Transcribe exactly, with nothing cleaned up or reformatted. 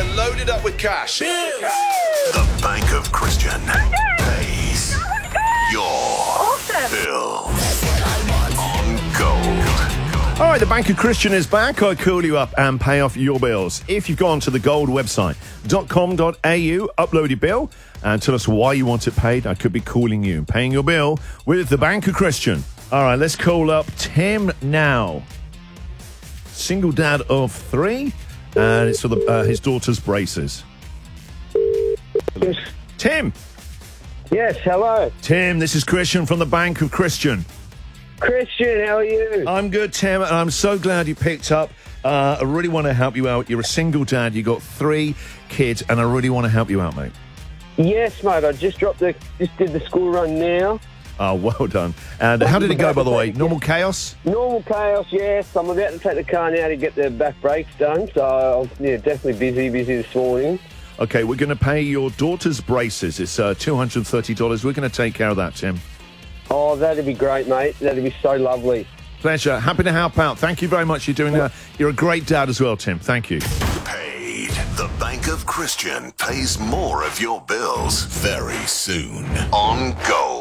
and loaded up with cash. The Bank of Christian pays your bills on Gold. All right, the Bank of Christian is back. I call you up and pay off your bills. If you've gone to the Gold website, dot com dot a u, upload your bill and tell us why you want it paid. I could be calling you and paying your bill with the Bank of Christian. All right, let's call up Tim now. Single dad of three, and it's for the, uh, his daughter's braces. Yes. Tim. Yes, hello. Tim, this is Christian from the Bank of Christian. Christian, how are you? I'm good, Tim, and I'm so glad you picked up. Uh, I really want to help you out. You're a single dad. You got three kids, and I really want to help you out, mate. Yes, mate. I just dropped the, just did the school run now. Oh, well done. And how did it go, by the way? Normal chaos? Normal chaos, yes. I'm about to take the car now to get the back brakes done, so I'm yeah, definitely busy, busy this morning. Okay, we're going to pay your daughter's braces. It's uh, two hundred thirty dollars. We're going to take care of that, Tim. Oh, that'd be great, mate. That'd be so lovely. Pleasure. Happy to help out. Thank you very much. You're doing. A, you're a great dad as well, Tim. Thank you. Paid. The Bank of Christian pays more of your bills very soon on Gold.